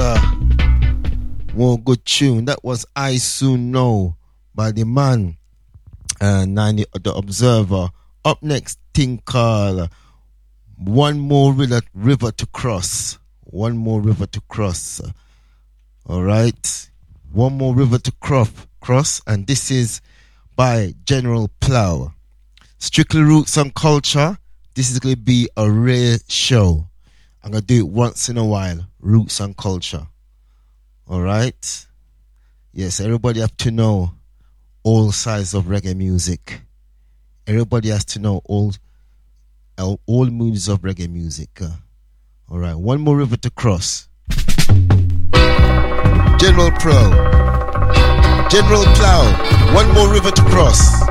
One good tune. That was I Soon Know by the man, 90, the Observer. Up next, thing called One More River to Cross. One more river to cross. All right. One more river to cross. And this is by General Plow. Strictly Roots and Culture. This is going to be a rare show. I'm going to do it once in a while. Roots and Culture. All right. Yes, everybody have to know all sides of reggae music. Everybody has to know all moods of reggae music. All right. One more river to cross. General Plow. One more river to cross.